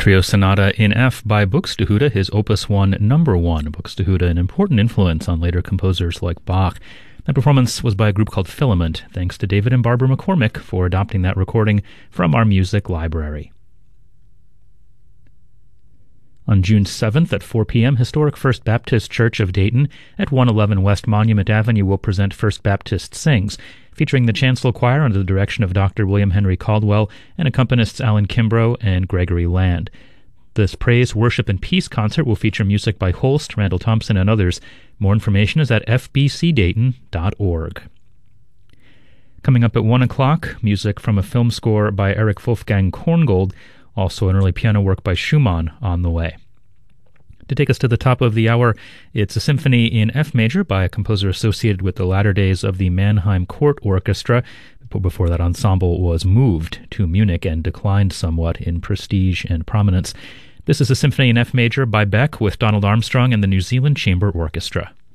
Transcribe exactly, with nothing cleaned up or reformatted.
Trio Sonata in F by Buxtehude, his Opus one number one. Buxtehude, an important influence on later composers like Bach. That performance was by a group called Filament. Thanks to David and Barbara McCormick for adopting that recording from our music library. On June seventh at four p.m., Historic First Baptist Church of Dayton at one eleven West Monument Avenue will present First Baptist Sings, featuring the Chancel Choir under the direction of Doctor William Henry Caldwell and accompanists Alan Kimbrough and Gregory Land. This Praise, Worship, and Peace concert will feature music by Holst, Randall Thompson, and others. More information is at f b c dayton dot org. Coming up at one o'clock, music from a film score by Eric Wolfgang Korngold, also an early piano work by Schumann on the way. To take us to the top of the hour, it's a symphony in F major by a composer associated with the latter days of the Mannheim Court Orchestra. Before that ensemble was moved to Munich and declined somewhat in prestige and prominence. This is a symphony in F major by Beck with Donald Armstrong and the New Zealand Chamber Orchestra.